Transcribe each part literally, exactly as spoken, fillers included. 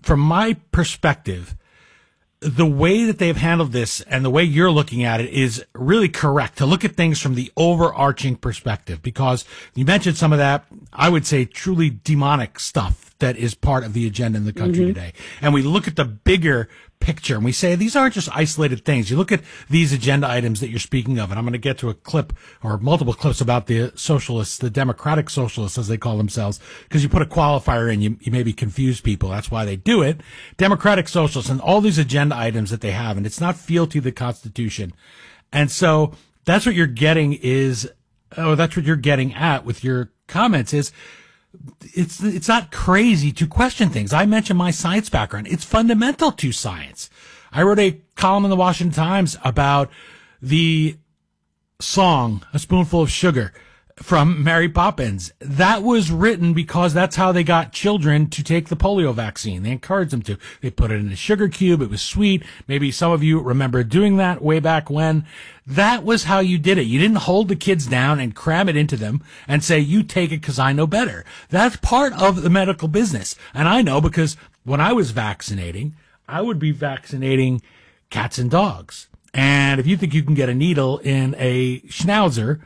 from my perspective, the way that they've handled this and the way you're looking at it is really correct, to look at things from the overarching perspective, because you mentioned some of that, I would say, truly demonic stuff that is part of the agenda in the country mm-hmm. today. And we look at the bigger picture and we say these aren't just isolated things. You look at these agenda items that you're speaking of, and I'm going to get to a clip or multiple clips about the socialists, the democratic socialists, as they call themselves, because you put a qualifier in, you, you maybe confuse people. That's why they do it. Democratic socialists and all these agenda items that they have, and it's not fealty to the Constitution. And so that's what you're getting is, oh, that's what you're getting at with your comments is, It's it's not crazy to question things. I mentioned my science background. It's fundamental to science. I wrote a column in the Washington Times about the song, A Spoonful of Sugar, from Mary Poppins. That was written because that's how they got children to take the polio vaccine. They encouraged them to. They put it in a sugar cube. It was sweet. Maybe some of you remember doing that way back when. That was how you did it. You didn't hold the kids down and cram it into them and say, you take it because I know better. That's part of the medical business. And I know because when I was vaccinating, I would be vaccinating cats and dogs. And if you think you can get a needle in a schnauzer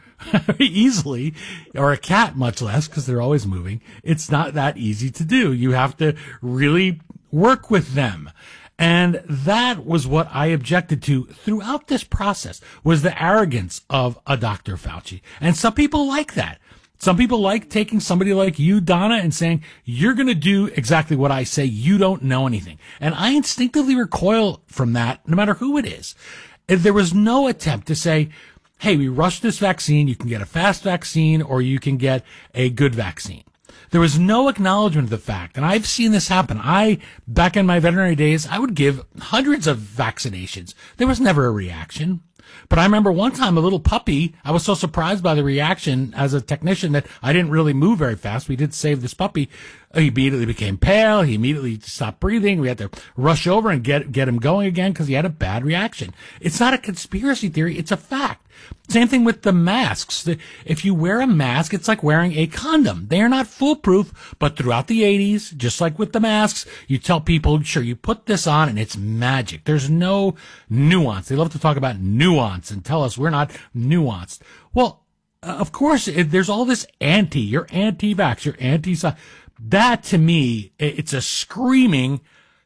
easily, or a cat much less, because they're always moving, it's not that easy to do. You have to really work with them. And that was what I objected to throughout this process, was the arrogance of a Doctor Fauci. And some people like that. Some people like taking somebody like you, Donna, and saying, you're going to do exactly what I say. You don't know anything. And I instinctively recoil from that, no matter who it is. There was no attempt to say, hey, we rushed this vaccine. You can get a fast vaccine or you can get a good vaccine. There was no acknowledgement of the fact, and I've seen this happen. I, back in my veterinary days, I would give hundreds of vaccinations. There was never a reaction. But I remember one time a little puppy, I was so surprised by the reaction as a technician that I didn't really move very fast. We did save this puppy. He immediately became pale. He immediately stopped breathing. We had to rush over and get get him going again because he had a bad reaction. It's not a conspiracy theory. It's a fact. Same thing with the masks. If you wear a mask, it's like wearing a condom. They are not foolproof, but throughout the eighties, just like with the masks, you tell people, sure, you put this on and it's magic. There's no nuance. They love to talk about nuance and tell us we're not nuanced. Well, of course, there's all this anti. You're anti-vax. You're anti-science. That, to me, it's a screaming,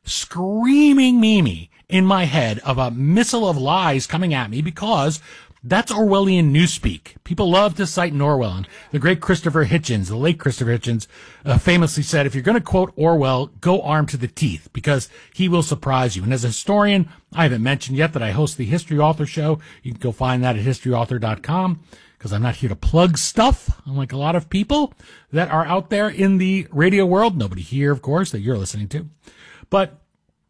screaming Mimi in my head of a missile of lies coming at me because that's Orwellian newspeak. People love to cite Orwell. And the great Christopher Hitchens, the late Christopher Hitchens, uh, famously said, if you're going to quote Orwell, go armed to the teeth because he will surprise you. And as a historian, I haven't mentioned yet that I host the History Author Show. You can go find that at history author dot com. Because I'm not here to plug stuff, unlike a lot of people that are out there in the radio world. Nobody here, of course, that you're listening to. But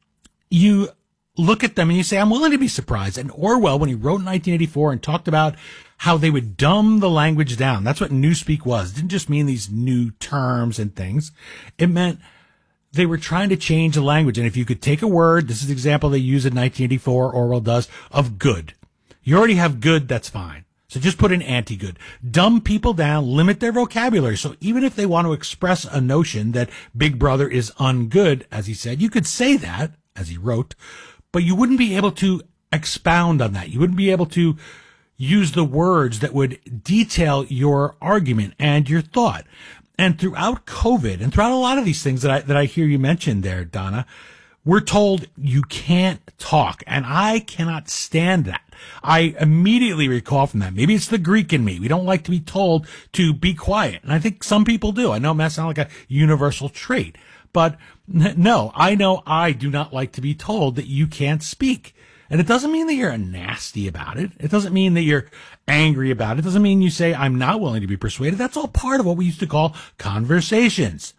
you look at them and you say, I'm willing to be surprised. And Orwell, when he wrote in nineteen eighty-four and talked about how they would dumb the language down, that's what newspeak was. It didn't just mean these new terms and things. It meant they were trying to change the language. And if you could take a word, this is the example they use in nineteen eighty-four, Orwell does, of good. You already have good, that's fine. So just put in anti-good. Dumb people down, limit their vocabulary. So even if they want to express a notion that Big Brother is ungood, as he said, you could say that, as he wrote, but you wouldn't be able to expound on that. You wouldn't be able to use the words that would detail your argument and your thought. And throughout COVID and throughout a lot of these things that I, that I hear you mention there, Donna, we're told you can't talk, and I cannot stand that. I immediately recall from that. Maybe it's the Greek in me. We don't like to be told to be quiet, and I think some people do. I know it may sound like a universal trait, but no, I know I do not like to be told that you can't speak. And it doesn't mean that you're nasty about it. It doesn't mean that you're angry about it. It doesn't mean you say, I'm not willing to be persuaded. That's all part of what we used to call conversations.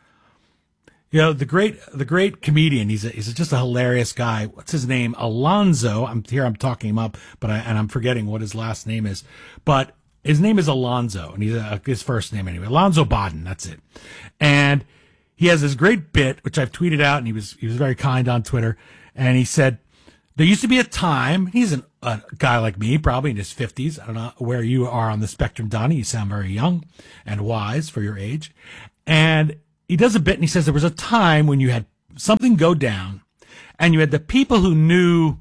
You know, the great, the great comedian, he's a, he's just a hilarious guy. What's his name? Alonzo. I'm here, I'm talking him up, but I, and I'm forgetting what his last name is, but his name is Alonzo, and he's a, his first name anyway. Alonzo Bodden, that's it. And he has this great bit, which I've tweeted out, and he was, he was very kind on Twitter. And he said, there used to be a time, he's an, a guy like me, probably in his fifties. I don't know where you are on the spectrum, Donnie. You sound very young and wise for your age. And he does a bit and he says there was a time when you had something go down, and you had the people who knew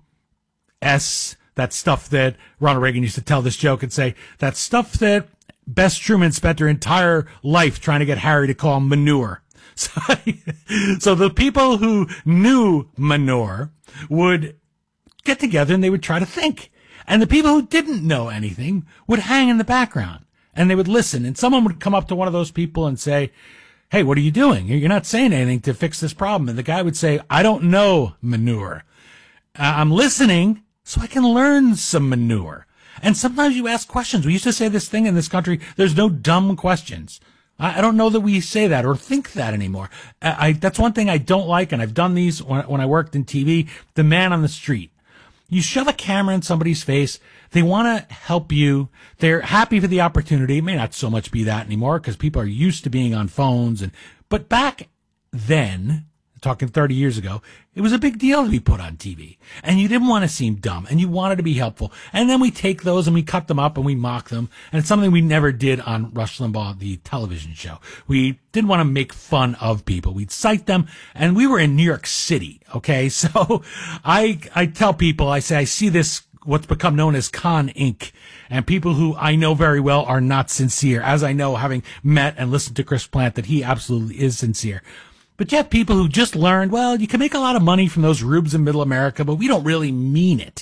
S, that stuff that Ronald Reagan used to tell this joke and say, that stuff that Bess Truman spent her entire life trying to get Harry to call manure. So, so the people who knew manure would get together and they would try to think. And the people who didn't know anything would hang in the background and they would listen. And someone would come up to one of those people and say, hey, what are you doing? You're not saying anything to fix this problem. And the guy would say, I don't know manure. Uh, I'm listening so I can learn some manure. And sometimes you ask questions. We used to say this thing in this country, there's no dumb questions. I, I don't know that we say that or think that anymore. I, I that's one thing I don't like, and I've done these when, when I worked in T V, the man on the street. You shove a camera in somebody's face. They want to help you. They're happy for the opportunity. It may not so much be that anymore because people are used to being on phones. And but back then, talking thirty years ago, it was a big deal to be put on T V. And you didn't want to seem dumb, and you wanted to be helpful. And then we take those and we cut them up and we mock them. And it's something we never did on Rush Limbaugh, the television show. We didn't want to make fun of people. We'd cite them, and we were in New York City, okay? So I I tell people, I say, I see this, what's become known as Con Incorporated. And people who I know very well are not sincere, as I know, having met and listened to Chris Plant, that he absolutely is sincere. But you have people who just learned, well, you can make a lot of money from those rubes in middle America, but we don't really mean it.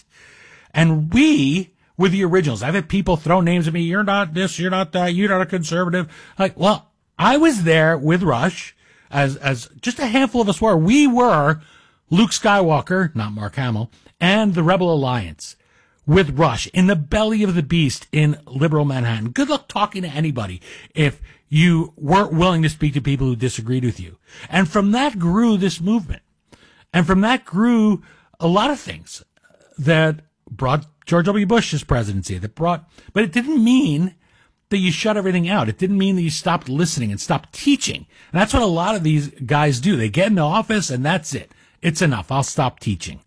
And we were the originals. I've had people throw names at me. You're not this, you're not that, you're not a conservative. Like, well, I was there with Rush, as, as just a handful of us were. We were Luke Skywalker, not Mark Hamill, and the Rebel Alliance with Rush in the belly of the beast in liberal Manhattan. Good luck talking to anybody if you weren't willing to speak to people who disagreed with you. And from that grew this movement. And from that grew a lot of things that brought George W. Bush's presidency, that brought, but it didn't mean that you shut everything out. It didn't mean that you stopped listening and stopped teaching. And that's what a lot of these guys do. They get in the office and that's it. It's enough. I'll stop teaching.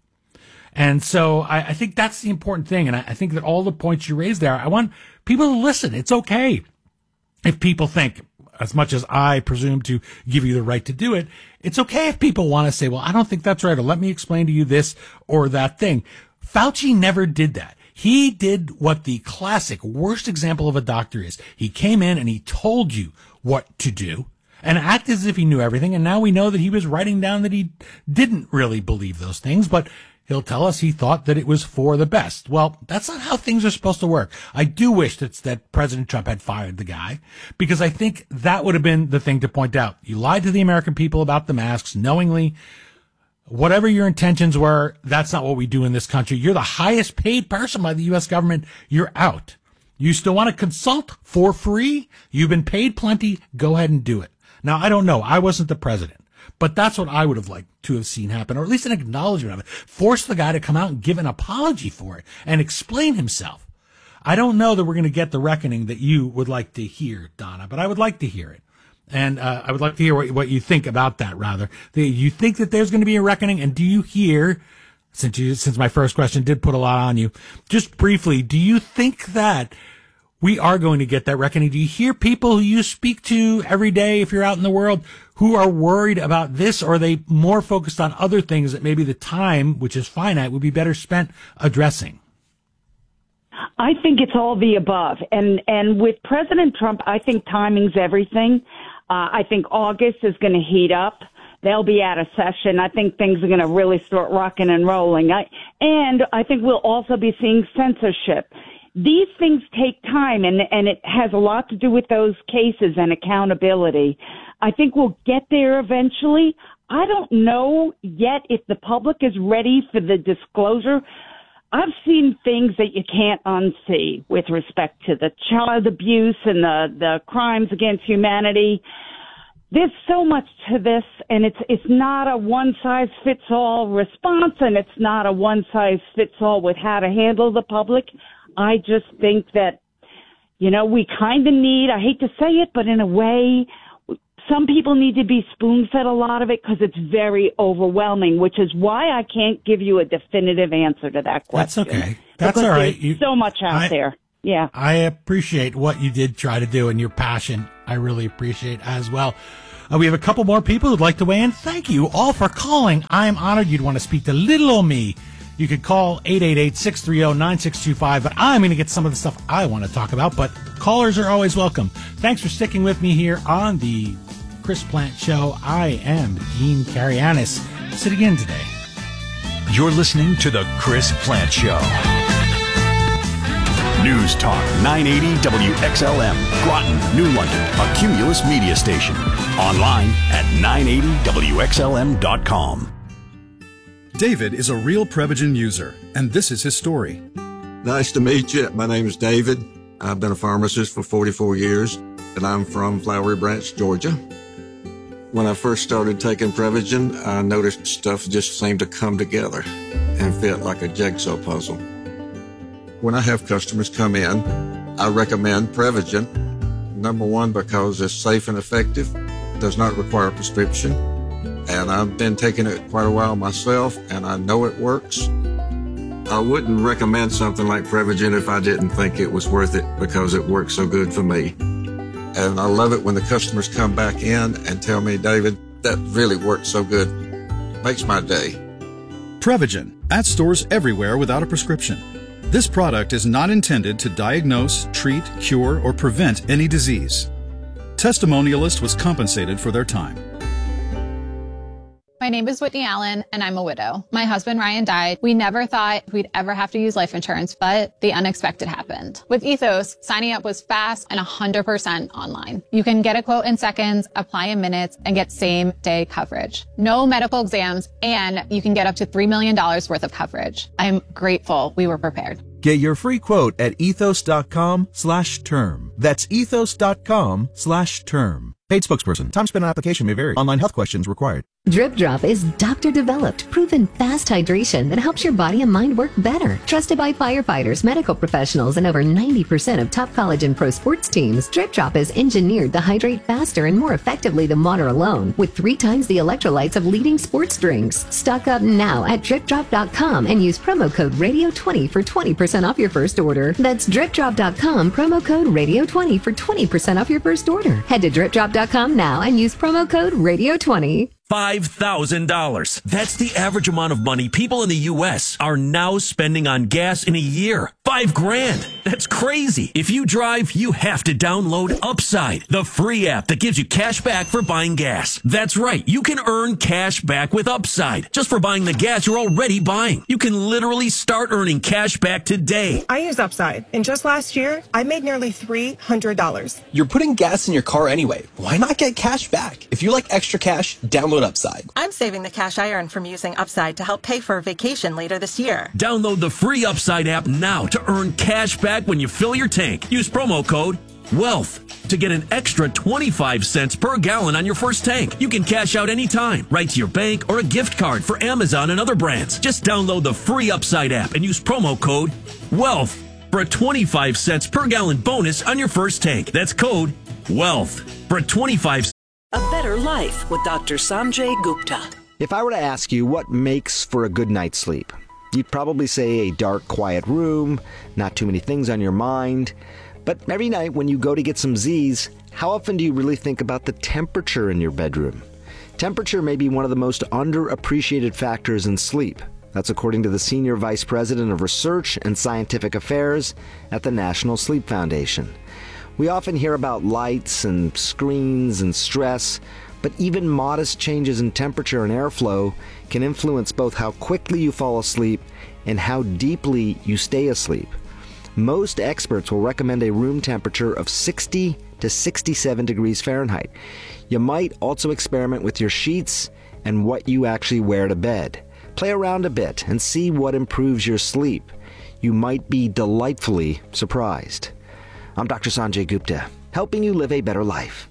And so I, I think that's the important thing. And I, I think that all the points you raised there, I want people to listen. It's okay if people think, as much as I presume to give you the right to do it, it's okay if people want to say, well, I don't think that's right, or let me explain to you this or that thing. Fauci never did that. He did what the classic worst example of a doctor is. He came in and he told you what to do and acted as if he knew everything. And now we know that he was writing down that he didn't really believe those things, but he'll tell us he thought that it was for the best. Well, that's not how things are supposed to work. I do wish that, that President Trump had fired the guy, because I think that would have been the thing to point out. You lied to the American people about the masks knowingly. Whatever your intentions were, that's not what we do in this country. You're the highest paid person by the U S government. You're out. You still want to consult for free? You've been paid plenty. Go ahead and do it. Now, I don't know. I wasn't the president. But that's what I would have liked to have seen happen, or at least an acknowledgement of it. Force the guy to come out and give an apology for it and explain himself. I don't know that we're going to get the reckoning that you would like to hear, Donna, but I would like to hear it. And uh, I would like to hear what, what you think about that, rather. Do you think that there's going to be a reckoning? And do you hear, since you, since my first question did put a lot on you, just briefly, do you think that we are going to get that reckoning? Do you hear people who you speak to every day, if you're out in the world, who are worried about this, or are they more focused on other things that maybe the time, which is finite, would be better spent addressing? I think it's all the above. And, and with President Trump, I think timing's everything. Uh, I think August is going to heat up. They'll be out of session. I think things are going to really start rocking and rolling. I, and I think we'll also be seeing censorship. These things take time, and, and it has a lot to do with those cases and accountability. I think we'll get there eventually. I don't know yet if the public is ready for the disclosure. I've seen things that you can't unsee with respect to the child abuse and the, the crimes against humanity. There's so much to this, and it's it's not a one-size-fits-all response, and it's not a one-size-fits-all with how to handle the public. I just think that, you know, we kind of need, I hate to say it, but in a way, some people need to be spoon-fed a lot of it because it's very overwhelming, which is why I can't give you a definitive answer to that question. That's okay. That's all right. There's so much out I, there. Yeah. I appreciate what you did try to do and your passion. I really appreciate as well. Uh, we have a couple more people who'd like to weigh in. Thank you all for calling. I'm honored you'd want to speak to little old me. You could call eight eight eight, six three zero, nine six two five, but I'm going to get some of the stuff I want to talk about, but callers are always welcome. Thanks for sticking with me here on the Chris Plante Show. I am Dean Karayanis, sitting in today. You're listening to the Chris Plante Show. News Talk nine eighty W X L M, Groton, New London, a Cumulus media station. Online at nine eighty W X L M dot com. David is a real Prevagen user, and this is his story. Nice to meet you. My name is David. I've been a pharmacist for forty-four years, and I'm from Flowery Branch, Georgia. When I first started taking Prevagen, I noticed stuff just seemed to come together and fit like a jigsaw puzzle. When I have customers come in, I recommend Prevagen. Number one, because it's safe and effective, does not require a prescription. And I've been taking it quite a while myself, and I know it works. I wouldn't recommend something like Prevagen if I didn't think it was worth it because it works so good for me. And I love it when the customers come back in and tell me, David, that really works so good. Makes my day. Prevagen, at stores everywhere without a prescription. This product is not intended to diagnose, treat, cure, or prevent any disease. Testimonialist was compensated for their time. My name is Whitney Allen, and I'm a widow. My husband, Ryan, died. We never thought we'd ever have to use life insurance, but the unexpected happened. With Ethos, signing up was fast and one hundred percent online. You can get a quote in seconds, apply in minutes, and get same-day coverage. No medical exams, and you can get up to three million dollars worth of coverage. I'm grateful we were prepared. Get your free quote at ethos.com slash term. That's ethos.com slash term. Paid spokesperson. Time spent on application may vary. Online health questions required. Drip Drop is doctor-developed, proven fast hydration that helps your body and mind work better. Trusted by firefighters, medical professionals, and over ninety percent of top college and pro sports teams, Drip Drop is engineered to hydrate faster and more effectively than water alone, with three times the electrolytes of leading sports drinks. Stock up now at drip drop dot com and use promo code radio twenty for twenty percent off your first order. That's drip drop dot com, promo code radio twenty for twenty percent off your first order. Head to drip drop dot com now and use promo code radio twenty. five thousand dollars. That's the average amount of money people in the U S are now spending on gas in a year. Five grand. That's crazy. If you drive, you have to download Upside, the free app that gives you cash back for buying gas. That's right. You can earn cash back with Upside just for buying the gas you're already buying. You can literally start earning cash back today. I use Upside, and just last year, I made nearly three hundred dollars. You're putting gas in your car anyway. Why not get cash back? If you like extra cash, download Upside. I'm saving the cash I earn from using Upside to help pay for a vacation later this year. Download the free Upside app now to earn cash back when you fill your tank. Use promo code WEALTH to get an extra twenty-five cents per gallon on your first tank. You can cash out anytime, right to your bank or a gift card for Amazon and other brands. Just download the free Upside app and use promo code WEALTH for a twenty-five cents per gallon bonus on your first tank. That's code WEALTH for a twenty-five cents. A Better Life with Doctor Sanjay Gupta. If I were to ask you what makes for a good night's sleep, you'd probably say a dark, quiet room, not too many things on your mind. But every night when you go to get some Z's, how often do you really think about the temperature in your bedroom? Temperature may be one of the most underappreciated factors in sleep. That's according to the Senior Vice President of Research and Scientific Affairs at the National Sleep Foundation. We often hear about lights and screens and stress, but even modest changes in temperature and airflow can influence both how quickly you fall asleep and how deeply you stay asleep. Most experts will recommend a room temperature of sixty to sixty-seven degrees Fahrenheit. You might also experiment with your sheets and what you actually wear to bed. Play around a bit and see what improves your sleep. You might be delightfully surprised. I'm Doctor Sanjay Gupta, helping you live a better life.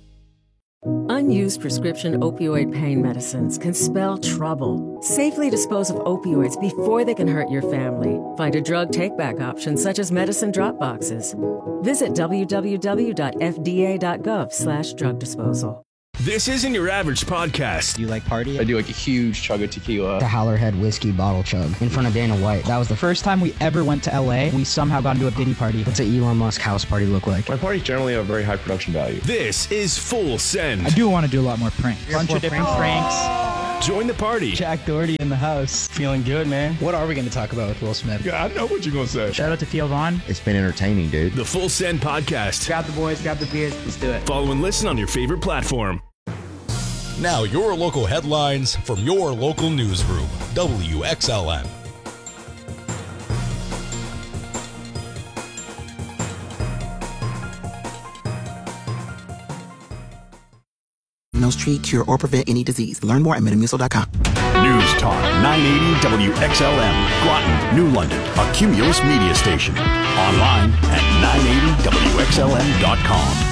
Unused prescription opioid pain medicines can spell trouble. Safely dispose of opioids before they can hurt your family. Find a drug take-back option such as medicine drop boxes. Visit w w w dot f d a dot gov slash drug disposal. This isn't your average podcast. Do you like party? I do like a huge chug of tequila. The Howlerhead whiskey bottle chug in front of Dana White. That was the first time we ever went to L A. We somehow got into a Diddy party. What's an Elon Musk house party look like? My parties generally have very high production value. This is Full Send. I do want to do a lot more pranks. A bunch of different pranks. Join the party. Jack Doherty in the house. Feeling good, man. What are we going to talk about with Will Smith? Yeah, I know what you're going to say. Shout out to Theo Vaughn. It's been entertaining, dude. The Full Send Podcast. Grab the boys, grab the beers. Let's do it. Follow and listen on your favorite platform. Now your local headlines from your local newsroom, W X L M. Those treat, cure, or prevent any disease. Learn more at metamucil dot com. News Talk nine eighty W X L M, Groton, New London, a Cumulus media station. Online at nine eighty W X L M dot com.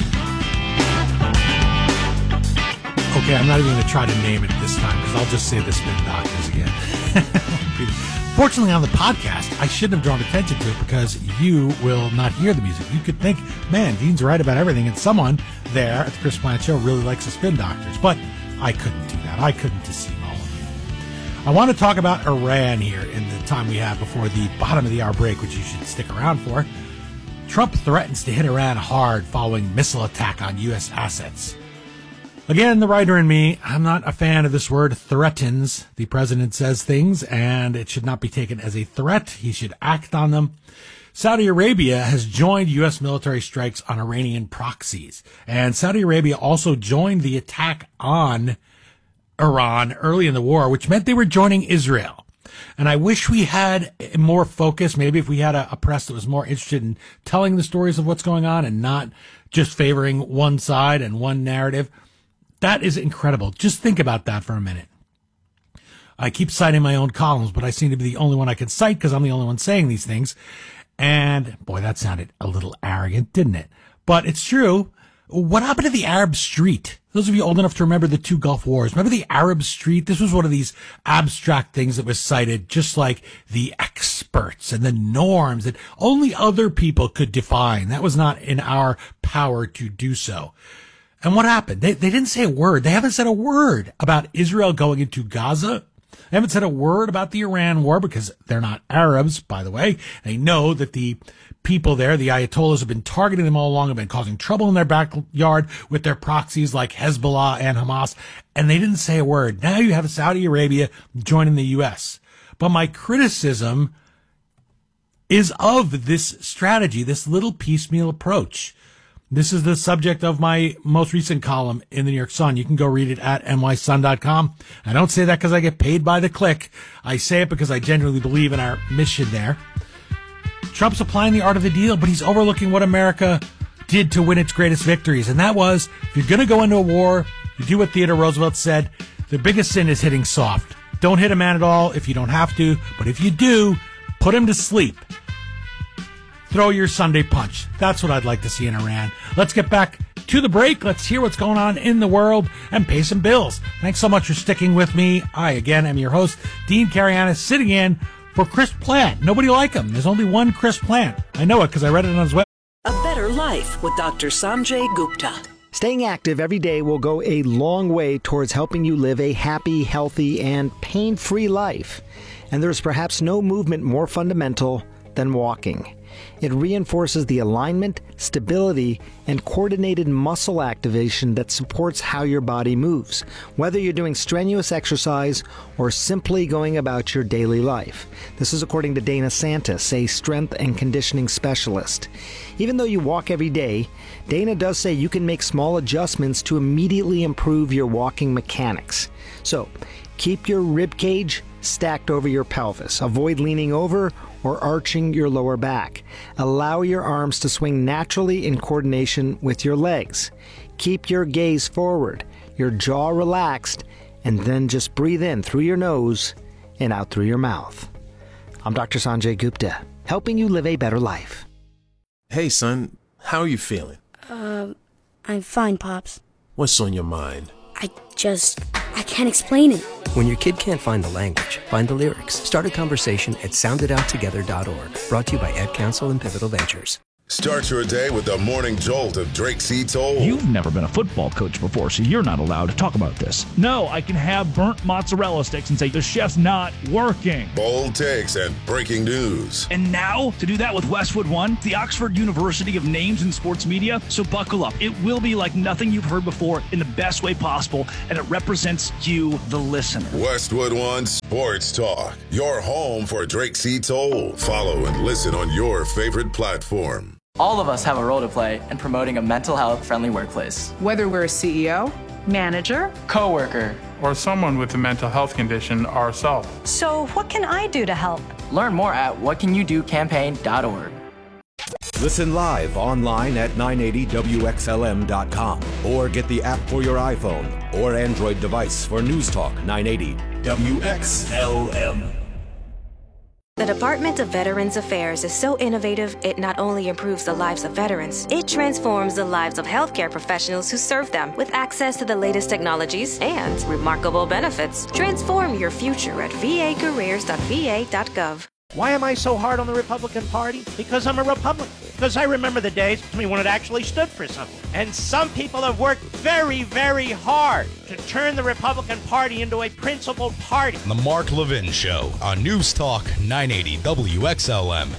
Okay, I'm not even going to try to name it this time because I'll just say the Spin Doctors again. Fortunately, on the podcast, I shouldn't have drawn attention to it because you will not hear the music. You could think, man, Dean's right about everything, and someone there at the Chris Plant Show really likes the Spin Doctors. But I couldn't do that. I couldn't deceive all of you. I want to talk about Iran here in the time we have before the bottom of the hour break, which you should stick around for. Trump threatens to hit Iran hard following missile attack on U S assets. Again, the writer in me, I'm not a fan of this word threatens. The president says things, and it should not be taken as a threat. He should act on them. Saudi Arabia has joined U S military strikes on Iranian proxies. And Saudi Arabia also joined the attack on Iran early in the war, which meant they were joining Israel. And I wish we had more focus. Maybe if we had a, a press that was more interested in telling the stories of what's going on and not just favoring one side and one narrative. That is incredible. Just think about that for a minute. I keep citing my own columns, but I seem to be the only one I can cite because I'm the only one saying these things. And boy, that sounded a little arrogant, didn't it? But it's true. What happened to the Arab Street? Those of you old enough to remember the two Gulf Wars, remember the Arab Street? This was one of these abstract things that was cited, just like the experts and the norms that only other people could define. That was not in our power to do so. And what happened? They, they didn't say a word. They haven't said a word about Israel going into Gaza. They haven't said a word about the Iran war because they're not Arabs, by the way. They know that the people there, the Ayatollahs, have been targeting them all along, have been causing trouble in their backyard with their proxies like Hezbollah and Hamas. And they didn't say a word. Now you have Saudi Arabia joining the U S. But my criticism is of this strategy, this little piecemeal approach. This is the subject of my most recent column in the New York Sun. You can go read it at N Y sun dot com. I don't say that because I get paid by the click. I say it because I genuinely believe in our mission there. Trump's applying the art of the deal, but he's overlooking what America did to win its greatest victories. And that was, if you're going to go into a war, you do what Theodore Roosevelt said. The biggest sin is hitting soft. Don't hit a man at all if you don't have to. But if you do, put him to sleep. Throw your Sunday punch. That's what I'd like to see in Iran. Let's get back to the break. Let's hear what's going on in the world and pay some bills. Thanks so much for sticking with me. I, again, am your host, Dean Carianis, sitting in for Chris Plant. Nobody like him. There's only one Chris Plant. I know it because I read it on his website. A Better Life with Doctor Sanjay Gupta. Staying active every day will go a long way towards helping you live a happy, healthy, and pain-free life. And there's perhaps no movement more fundamental than walking. It reinforces the alignment, stability, and coordinated muscle activation that supports how your body moves, whether you're doing strenuous exercise or simply going about your daily life. This is according to Dana Santis, a strength and conditioning specialist. Even though you walk every day, Dana does say you can make small adjustments to immediately improve your walking mechanics. So, keep your rib cage stacked over your pelvis. Avoid leaning over or arching your lower back. Allow your arms to swing naturally in coordination with your legs. Keep your gaze forward, your jaw relaxed, and then just breathe in through your nose and out through your mouth. I'm Doctor Sanjay Gupta, helping you live a better life. Hey, son, how are you feeling? Uh, I'm fine, Pops. What's on your mind? I just... I can't explain it. When your kid can't find the language, find the lyrics. Start a conversation at sound it out together dot org. Brought to you by Ad Council and Pivotal Ventures. Start your day with the morning jolt of Drake C. Toll. You've never been a football coach before, so you're not allowed to talk about this. No, I can have burnt mozzarella sticks and say the chef's not working. Bold takes and breaking news. And now, to do that with Westwood One, the Oxford University of Names in Sports Media. So buckle up. It will be like nothing you've heard before in the best way possible, and it represents you, the listener. Westwood One Sports Talk, your home for Drake C. Toll. Follow and listen on your favorite platform. All of us have a role to play in promoting a mental health friendly workplace. Whether we're a C E O, manager, coworker, or someone with a mental health condition ourselves. So what can I do to help? Learn more at what can you do campaign dot org. Listen live online at nine eighty W X L M dot com or get the app for your iPhone or Android device for News Talk nine eighty W X L M. The Department of Veterans Affairs is so innovative, it not only improves the lives of veterans, it transforms the lives of healthcare professionals who serve them with access to the latest technologies and remarkable benefits. Transform your future at v a careers dot v a dot gov. Why am I so hard on the Republican Party? Because I'm a Republican. Because I remember the days when it actually stood for something. And some people have worked very, very hard to turn the Republican Party into a principled party. The Mark Levin Show on News Talk nine eighty W X L M.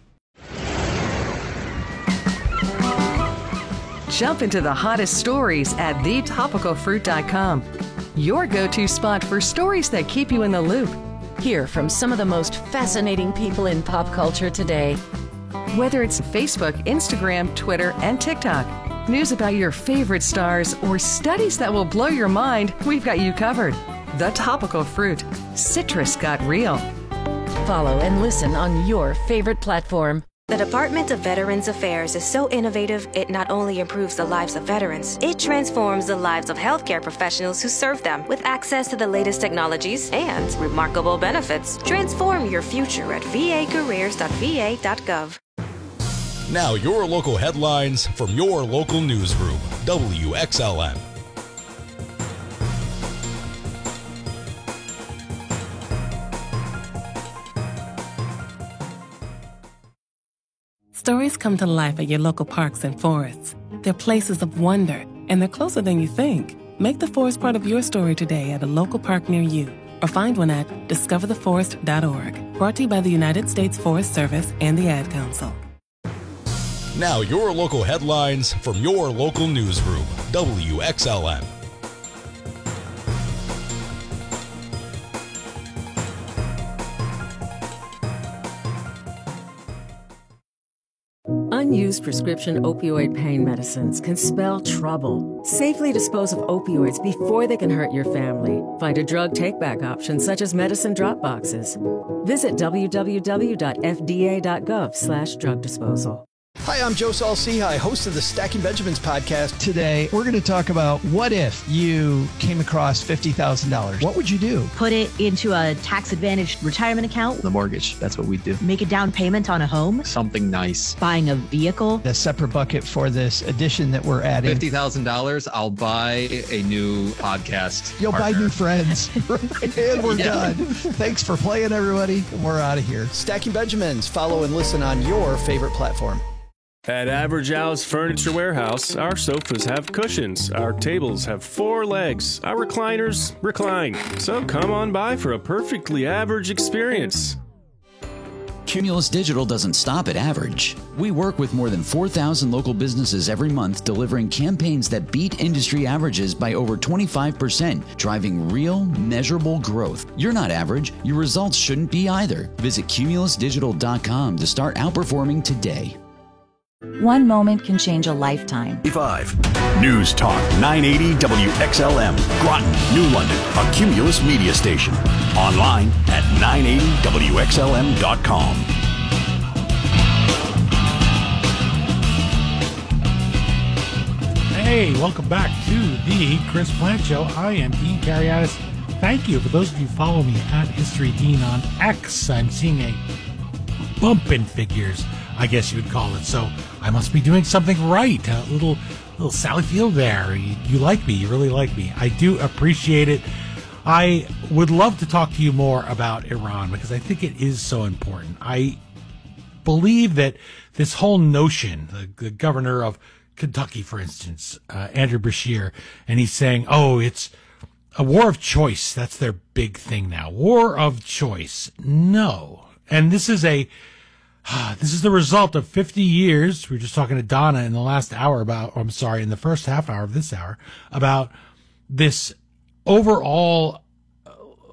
Jump into the hottest stories at the topical fruit dot com. Your go-to spot for stories that keep you in the loop. Hear from some of the most fascinating people in pop culture today. Whether it's Facebook, Instagram, Twitter, and TikTok, news about your favorite stars, or studies that will blow your mind, we've got you covered. The Topical Fruit. Citrus got real. Follow and listen on your favorite platform. The Department of Veterans Affairs is so innovative, it not only improves the lives of veterans, it transforms the lives of healthcare professionals who serve them with access to the latest technologies and remarkable benefits. Transform your future at v a careers dot v a dot gov. Now your local headlines from your local newsroom, W X L M. Stories come to life at your local parks and forests. They're places of wonder, and they're closer than you think. Make the forest part of your story today at a local park near you, or find one at discover the forest dot org. Brought to you by the United States Forest Service and the Ad Council. Now your local headlines from your local newsroom, W X L M. Unused prescription opioid pain medicines can spell trouble. Safely dispose of opioids before they can hurt your family. Find a drug take-back option such as medicine drop boxes. Visit w w w dot f d a dot gov slash drug disposal. Hi, I'm Joe Saul-Sehy, host of the Stacking Benjamins podcast. Today, we're going to talk about what if you came across fifty thousand dollars. What would you do? Put it into a tax-advantaged retirement account. The mortgage, that's what we do. Make a down payment on a home. Something nice. Buying a vehicle. A separate bucket for this addition that we're adding. fifty thousand dollars, I'll buy a new podcast You'll partner. buy new friends. And we're yeah. done. Thanks for playing, everybody. We're out of here. Stacking Benjamins. Follow and listen on your favorite platform. At Average Al's Furniture Warehouse, our sofas have cushions, our tables have four legs, our recliners recline. So come on by for a perfectly average experience. Cumulus Digital doesn't stop at average. We work with more than four thousand local businesses every month, delivering campaigns that beat industry averages by over twenty-five percent, driving real, measurable growth. You're not average. Your results shouldn't be either. Visit cumulus digital dot com to start outperforming today. One moment can change a lifetime. five News Talk nine eighty W X L M, Groton, New London, a Cumulus media station. Online at nine eighty W X L M dot com. Hey, welcome back to the Chris Plant Show. I am Dean Kariadis. Thank you. For those of you who follow me at History Dean on X, I'm seeing a bump in figures, I guess you would call it. So I must be doing something right. A little little Sally Field there. You, you like me. You really like me. I do appreciate it. I would love to talk to you more about Iran because I think it is so important. I believe that this whole notion, the, the governor of Kentucky, for instance, uh, Andrew Beshear, and he's saying, oh, it's a war of choice. That's their big thing now. War of choice. No. And this is a, uh, this is the result of fifty years. We were just talking to Donna in the last hour about, or I'm sorry, in the first half hour of this hour, about this overall, uh,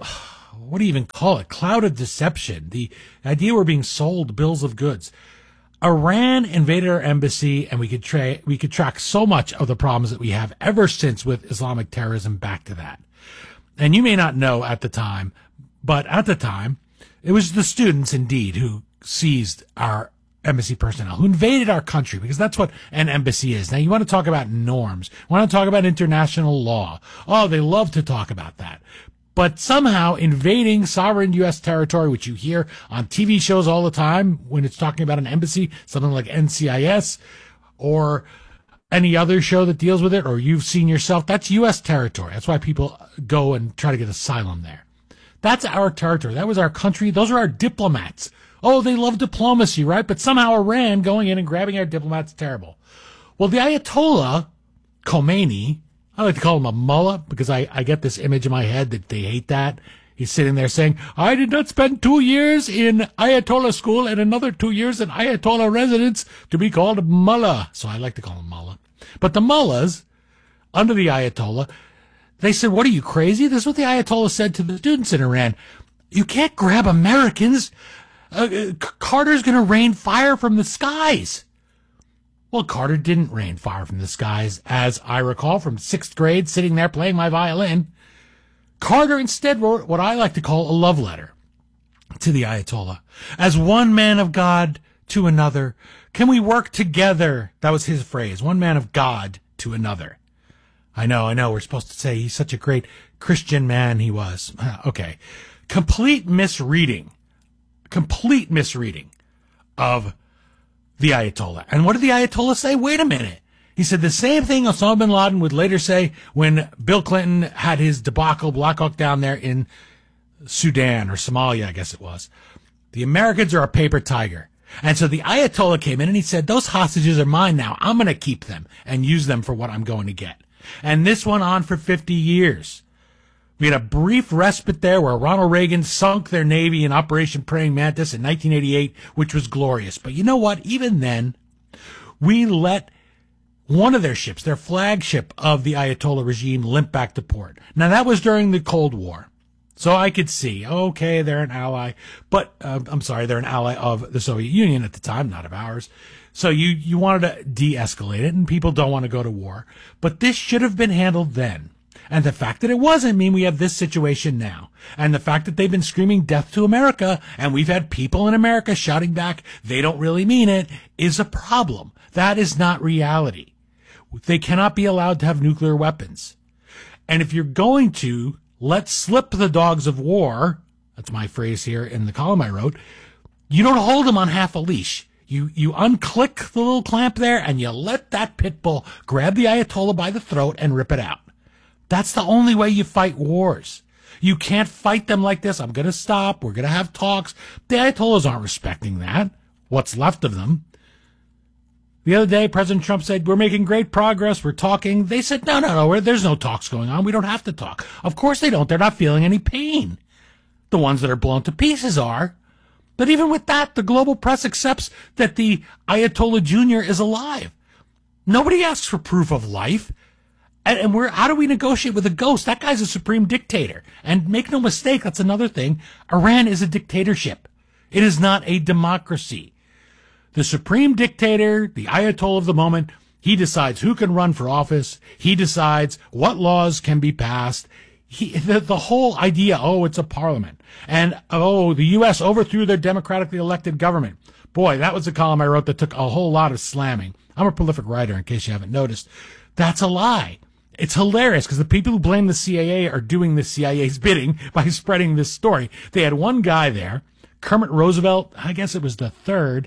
what do you even call it? Cloud of deception. The idea we're being sold bills of goods. Iran invaded our embassy, and we could tra- we could track so much of the problems that we have ever since with Islamic terrorism back to that. And you may not know at the time, but at the time, it was the students, indeed, who seized our embassy personnel, who invaded our country, because that's what an embassy is. Now, you want to talk about norms. You want to talk about international law. Oh, they love to talk about that. But somehow invading sovereign U S territory, which you hear on T V shows all the time when it's talking about an embassy, something like N C I S or any other show that deals with it, or you've seen yourself, that's U S territory. That's why people go and try to get asylum there. That's our territory. That was our country. Those are our diplomats. Oh, they love diplomacy, right? But somehow Iran going in and grabbing our diplomats is terrible. Well, the Ayatollah Khomeini, I like to call him a mullah because I, I get this image in my head that they hate that. He's sitting there saying, I did not spend two years in Ayatollah school and another two years in Ayatollah residence to be called mullah. So I like to call him mullah. But the mullahs, under the Ayatollah, they said, what are you, crazy? This is what the Ayatollah said to the students in Iran. You can't grab Americans. Uh, Carter's going to rain fire from the skies. Well, Carter didn't rain fire from the skies, as I recall from sixth grade, sitting there playing my violin. Carter instead wrote what I like to call a love letter to the Ayatollah. As one man of God to another, can we work together? That was his phrase, one man of God to another. I know, I know, we're supposed to say he's such a great Christian man he was. Okay. Complete misreading, complete misreading of the Ayatollah. And what did the Ayatollah say? Wait a minute. He said the same thing Osama bin Laden would later say when Bill Clinton had his debacle, Black Hawk down there in Sudan or Somalia, I guess it was. The Americans are a paper tiger. And so the Ayatollah came in and he said, those hostages are mine now. I'm going to keep them and use them for what I'm going to get. And this went on for fifty years. We had a brief respite there where Ronald Reagan sunk their Navy in Operation Praying Mantis in nineteen eighty-eight, which was glorious. But you know what? Even then, we let one of their ships, their flagship of the Ayatollah regime, limp back to port. Now, that was during the Cold War. So I could see, okay, they're an ally, but uh, I'm sorry, they're an ally of the Soviet Union at the time, not of ours. So you, you wanted to de-escalate it, and people don't want to go to war. But this should have been handled then. And the fact that it wasn't mean we have this situation now. And the fact that they've been screaming death to America, and we've had people in America shouting back, they don't really mean it, is a problem. That is not reality. They cannot be allowed to have nuclear weapons. And if you're going to let slip the dogs of war, that's my phrase here in the column I wrote, you don't hold them on half a leash. You you unclick the little clamp there and you let that pit bull grab the Ayatollah by the throat and rip it out. That's the only way you fight wars. You can't fight them like this. I'm going to stop. We're going to have talks. The Ayatollahs aren't respecting that. What's left of them. The other day, President Trump said, we're making great progress. We're talking. They said, no, no, no, there's no talks going on. We don't have to talk. Of course they don't. They're not feeling any pain. The ones that are blown to pieces are. But even with that, the global press accepts that the Ayatollah Junior is alive. Nobody asks for proof of life. And, and we're, how do we negotiate with a ghost? That guy's a supreme dictator. And make no mistake, that's another thing. Iran is a dictatorship. It is not a democracy. The supreme dictator, the Ayatollah of the moment, he decides who can run for office. He decides what laws can be passed. He, the, the whole idea, oh, it's a parliament. And, oh, the U S overthrew their democratically elected government. Boy, that was a column I wrote that took a whole lot of slamming. I'm a prolific writer, in case you haven't noticed. That's a lie. It's hilarious because the people who blame the C I A are doing the C I A's bidding by spreading this story. They had one guy there, Kermit Roosevelt, I guess it was the third.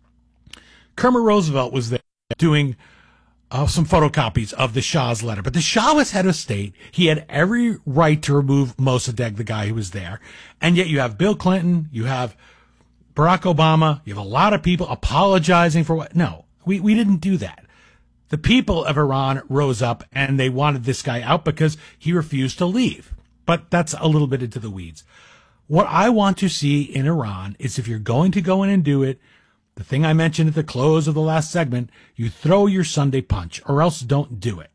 Kermit Roosevelt was there doing uh, some photocopies of the Shah's letter. But the Shah was head of state. He had every right to remove Mossadegh, the guy who was there. And yet you have Bill Clinton, you have Barack Obama, you have a lot of people apologizing for what? No, we, we didn't do that. The people of Iran rose up and they wanted this guy out because he refused to leave. But that's a little bit into the weeds. What I want to see in Iran is if you're going to go in and do it, the thing I mentioned at the close of the last segment, you throw your Sunday punch or else don't do it.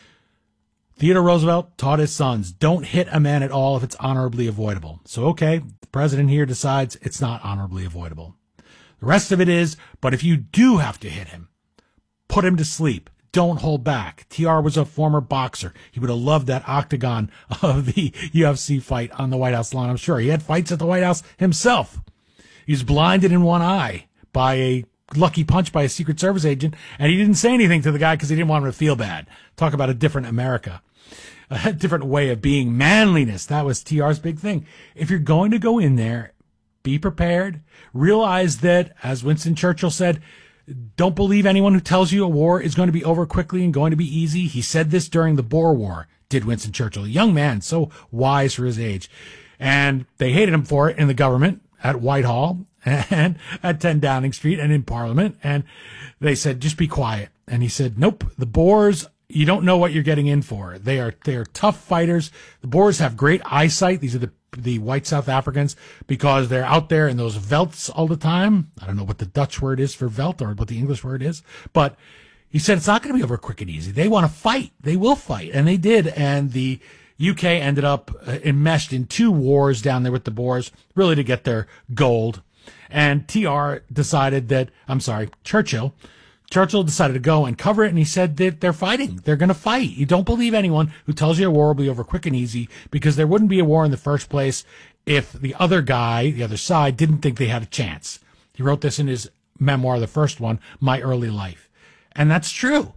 Theodore Roosevelt taught his sons, don't hit a man at all if it's honorably avoidable. So, okay, the president here decides it's not honorably avoidable. The rest of it is, but if you do have to hit him, put him to sleep. Don't hold back. T R was a former boxer. He would have loved that octagon of the U F C fight on the White House lawn, I'm sure. He had fights at the White House himself. He was blinded in one eye by a lucky punch by a Secret Service agent, and he didn't say anything to the guy because he didn't want him to feel bad. Talk about a different America. A different way of being. Manliness. That was T R's big thing. If you're going to go in there, be prepared. Realize that, as Winston Churchill said, don't believe anyone who tells you a war is going to be over quickly and going to be easy. He said this during the Boer War, did Winston Churchill. A young man, so wise for his age. And they hated him for it in the government, at Whitehall, and at ten Downing Street, and in Parliament. And they said, just be quiet. And he said, nope, the Boers, you don't know what you're getting in for. They are they are tough fighters. The Boers have great eyesight. These are the the white South Africans because they're out there in those velds all the time. I don't know what the Dutch word is for veld or what the English word is, but he said it's not going to be over quick and easy. They want to fight. They will fight, and they did. And the U K ended up uh, enmeshed in two wars down there with the Boers, really to get their gold. And T R decided that, I'm sorry, Churchill, Churchill decided to go and cover it, and he said that they're fighting. They're going to fight. You don't believe anyone who tells you a war will be over quick and easy, because there wouldn't be a war in the first place if the other guy, the other side, didn't think they had a chance. He wrote this in his memoir, the first one, My Early Life. And that's true.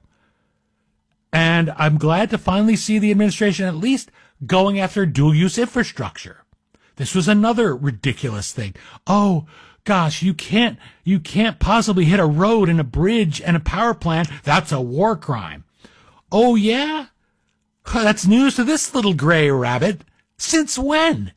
And I'm glad to finally see the administration at least going after dual-use infrastructure. This was another ridiculous thing. Oh, gosh, you can't, you can't possibly hit a road and a bridge and a power plant. That's a war crime. Oh, yeah? That's news to this little gray rabbit. Since when?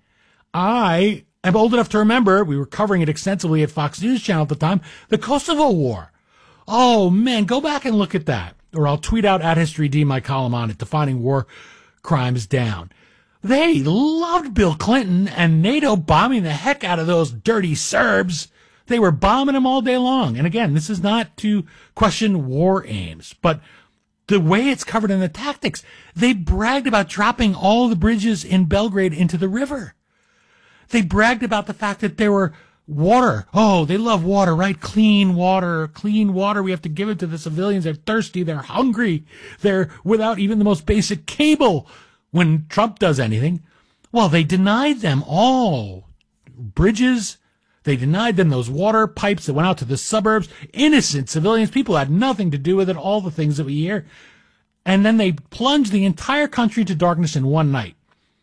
I am old enough to remember, we were covering it extensively at Fox News Channel at the time, the Kosovo War. Oh, man, go back and look at that. Or I'll tweet out at History D my column on it, Defining War Crimes Down. They loved Bill Clinton and NATO bombing the heck out of those dirty Serbs. They were bombing them all day long. And again, this is not to question war aims, but the way it's covered in the tactics, they bragged about dropping all the bridges in Belgrade into the river. They bragged about the fact that there were water. Oh, they love water, right? Clean water, clean water. We have to give it to the civilians. They're thirsty. They're hungry. They're without even the most basic cable. When Trump does anything, well, they denied them all bridges. They denied them those water pipes that went out to the suburbs. Innocent civilians, people had nothing to do with it, all the things that we hear. And then they plunged the entire country into darkness in one night.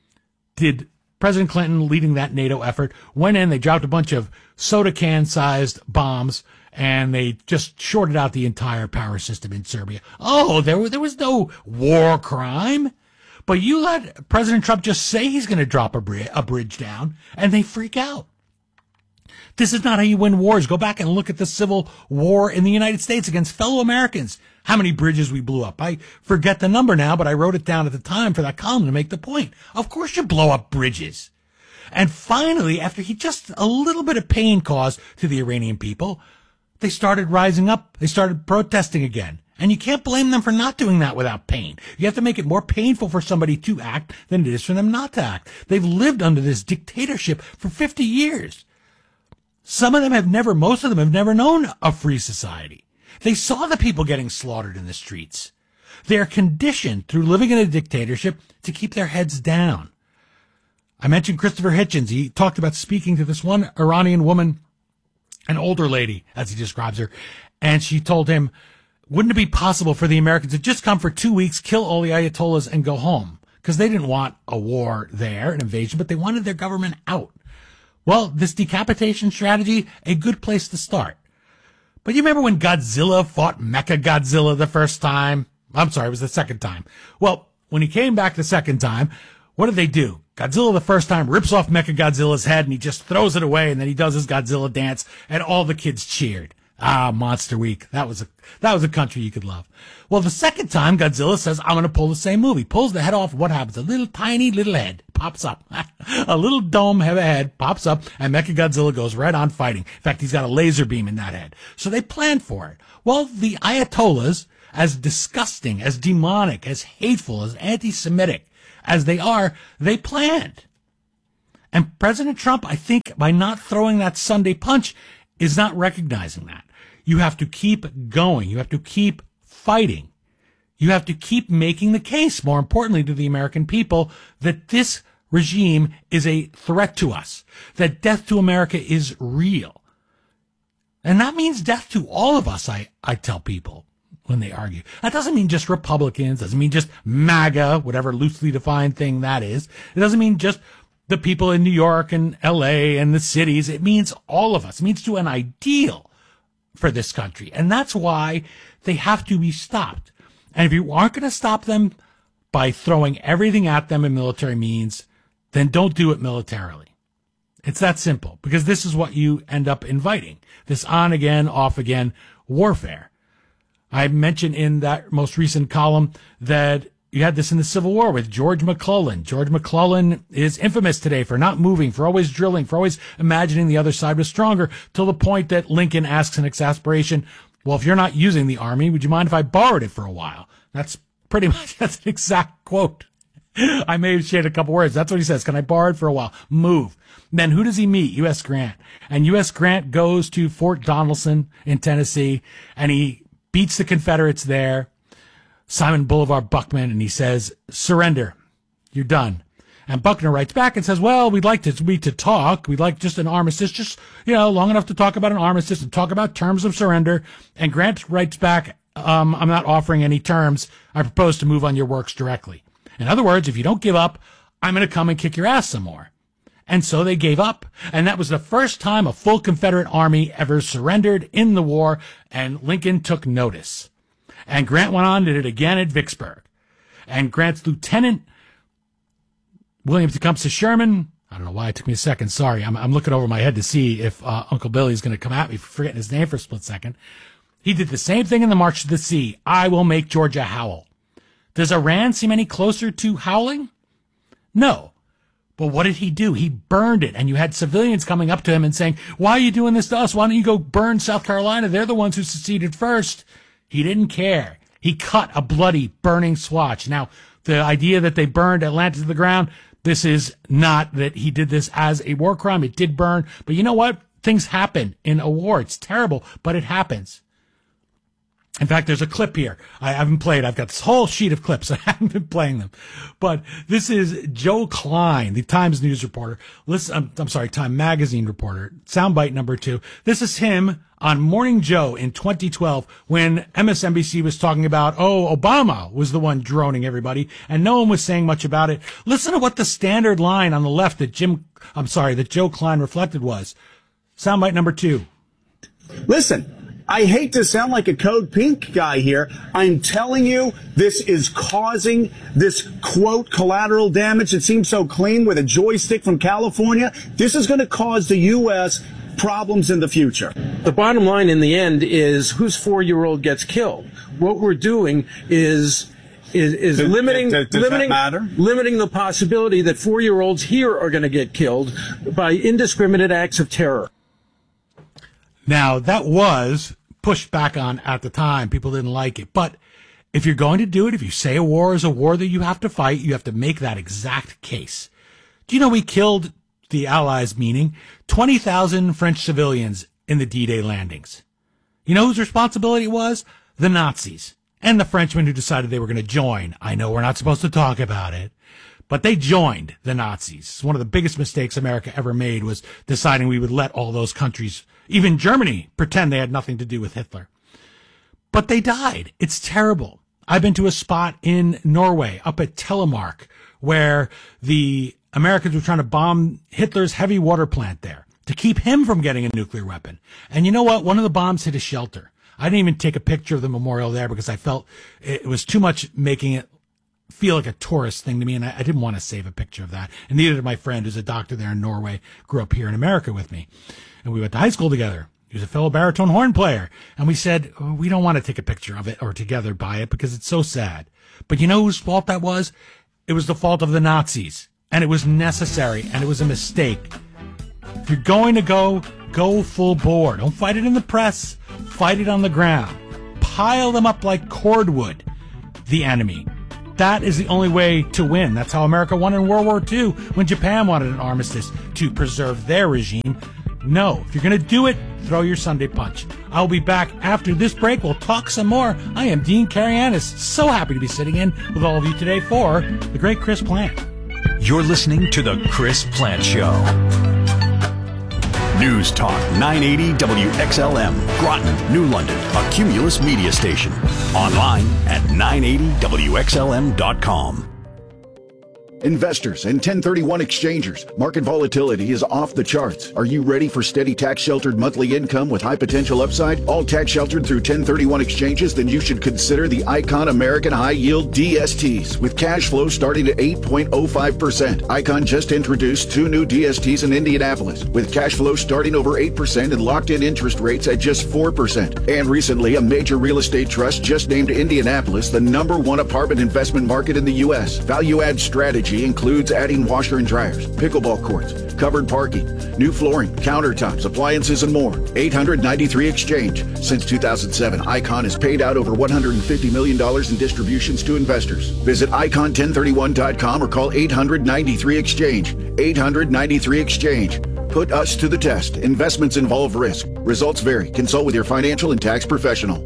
Did President Clinton, leading that NATO effort, went in, they dropped a bunch of soda can-sized bombs, and they just shorted out the entire power system in Serbia. Oh, there, there was no war crime. But you let President Trump just say he's going to drop a, bri- a bridge down, and they freak out. This is not how you win wars. Go back and look at the Civil War in the United States against fellow Americans. How many bridges we blew up. I forget the number now, but I wrote it down at the time for that column to make the point. Of course you blow up bridges. And finally, after he just a little bit of pain caused to the Iranian people, they started rising up. They started protesting again. And you can't blame them for not doing that without pain. You have to make it more painful for somebody to act than it is for them not to act. They've lived under this dictatorship for fifty years. Some of them have never, most of them have never known a free society. They saw the people getting slaughtered in the streets. They are conditioned through living in a dictatorship to keep their heads down. I mentioned Christopher Hitchens. He talked about speaking to this one Iranian woman, an older lady, as he describes her, and she told him, wouldn't it be possible for the Americans to just come for two weeks, kill all the Ayatollahs, and go home? Because they didn't want a war there, an invasion, but they wanted their government out. Well, this decapitation strategy, a good place to start. But you remember when Godzilla fought Mechagodzilla the first time? I'm sorry, it was the second time. Well, when he came back the second time, What did they do? Godzilla the first time rips off Mechagodzilla's head and he just throws it away, and then he does his Godzilla dance, and all the kids cheered. Ah, Monster Week. That was a that was a country you could love. Well, the second time Godzilla says, I'm going to pull the same move. He pulls the head off. What happens? A little tiny little head pops up. A little dome of a head pops up, and Mechagodzilla goes right on fighting. In fact, he's got a laser beam in that head. So they planned for it. Well, the Ayatollahs, as disgusting, as demonic, as hateful, as anti-Semitic as they are, they planned. And President Trump, I think, by not throwing that Sunday punch, is not recognizing that. You have to keep going. You have to keep fighting. You have to keep making the case, more importantly to the American people, that this regime is a threat to us, that death to America is real. And that means death to all of us, I, I tell people when they argue. That doesn't mean just Republicans, doesn't mean just MAGA, whatever loosely defined thing that is. It doesn't mean just the people in New York and L A and the cities. It means all of us. It means to an ideal for this country. And that's why they have to be stopped. And if you aren't going to stop them by throwing everything at them in military means, then don't do it militarily. It's that simple, because this is what you end up inviting. This on again, off again warfare. I mentioned in that most recent column that you had this in the Civil War with George McClellan. George McClellan is infamous today for not moving, for always drilling, for always imagining the other side was stronger, till the point that Lincoln asks in exasperation, well, if you're not using the army, would you mind if I borrowed it for a while? That's pretty much, that's an exact quote. I may have shared a couple words. That's what he says. Can I borrow it for a while? Move. Then who does he meet? U S Grant. And U S Grant goes to Fort Donelson in Tennessee, and he beats the Confederates there. Simon Bolivar Buckman, and he says, surrender. You're done. And Buckner writes back and says, well, we'd like to, we to talk. We'd like just an armistice, just, you know, long enough to talk about an armistice and talk about terms of surrender. And Grant writes back, um, I'm not offering any terms. I propose to move on your works directly. In other words, if you don't give up, I'm going to come and kick your ass some more. And so they gave up. And that was the first time a full Confederate army ever surrendered in the war. And Lincoln took notice. And Grant went on, did it again at Vicksburg. And Grant's lieutenant, William Tecumseh Sherman, I don't know why it took me a second, sorry, I'm, I'm looking over my head to see if uh, Uncle Billy's going to come at me for forgetting his name for a split second. He did the same thing in the March to the Sea. I will make Georgia howl. Does Iran seem any closer to howling? No. But what did he do? He burned it. And you had civilians coming up to him and saying, why are you doing this to us? Why don't you go burn South Carolina? They're the ones who seceded first. He didn't care. He cut a bloody, burning swatch. Now, the idea that they burned Atlanta to the ground, this is not that he did this as a war crime. It did burn. But you know what? Things happen in a war. It's terrible, but it happens. In fact, there's a clip here I haven't played. I've got this whole sheet of clips. I haven't been playing them. But this is Joe Klein, the Times News reporter. Listen, I'm, I'm sorry, Time Magazine reporter. Soundbite number two. This is him on Morning Joe in twenty twelve when M S N B C was talking about, oh, Obama was the one droning everybody, and no one was saying much about it. Listen to what the standard line on the left that Jim, I'm sorry, that Joe Klein reflected was. Soundbite number two. Listen. I hate to sound like a Code Pink guy here. I'm telling you, this is causing this, quote, collateral damage. It seems so clean with a joystick from California. This is going to cause the U S problems in the future. The bottom line in the end is whose four-year-old gets killed. What we're doing is is, is does, limiting does, does limiting, that matter? limiting the possibility that four-year-olds here are going to get killed by indiscriminate acts of terror. Now, that was pushed back on at the time. People didn't like it. But if you're going to do it, if you say a war is a war that you have to fight, you have to make that exact case. Do you know we killed the Allies, meaning twenty thousand French civilians in the D-Day landings? You know whose responsibility it was? The Nazis and the Frenchmen who decided they were going to join. I know we're not supposed to talk about it, but they joined the Nazis. One of the biggest mistakes America ever made was deciding we would let all those countries, even Germany, pretend they had nothing to do with Hitler. But they died. It's terrible. I've been to a spot in Norway, up at Telemark, where the Americans were trying to bomb Hitler's heavy water plant there to keep him from getting a nuclear weapon. And you know what? One of the bombs hit a shelter. I didn't even take a picture of the memorial there because I felt it was too much making it feel like a tourist thing to me, and I, I didn't want to save a picture of that. And neither did my friend, who's a doctor there in Norway, grew up here in America with me. And we went to high school together. He was a fellow baritone horn player. And we said, oh, we don't want to take a picture of it or together by it because it's so sad. But you know whose fault that was? It was the fault of the Nazis. And it was necessary, and it was a mistake. If you're going to go, go full bore. Don't fight it in the press. Fight it on the ground. Pile them up like cordwood, the enemy. That is the only way to win. That's how America won in World War Two when Japan wanted an armistice to preserve their regime. No, if you're going to do it, throw your Sunday punch. I'll be back after this break. We'll talk some more. I am Dean Karayanis. So happy to be sitting in with all of you today for the great Chris Plant. You're listening to The Chris Plant Show. News Talk nine eighty W X L M, Groton, New London, a Cumulus media station. Online at nine eighty W X L M dot com. Investors and ten thirty-one exchangers, market volatility is off the charts. Are you ready for steady tax-sheltered monthly income with high potential upside? All tax-sheltered through ten thirty-one exchanges? Then you should consider the Icon American High Yield D S Ts with cash flow starting at eight point oh five percent. Icon just introduced two new D S Ts in Indianapolis with cash flow starting over eight percent and locked-in interest rates at just four percent. And recently, a major real estate trust just named Indianapolis the number one apartment investment market in the U S. Value-add strategy includes adding washer and dryers, pickleball courts, covered parking, new flooring, countertops, appliances, and more. eight hundred ninety-three Exchange. Since two thousand seven, Icon has paid out over one hundred fifty million dollars in distributions to investors. Visit icon ten thirty-one dot com or call eight hundred ninety-three Exchange. eight hundred ninety-three Exchange. Put us to the test. Investments involve risk. Results vary. Consult with your financial and tax professional.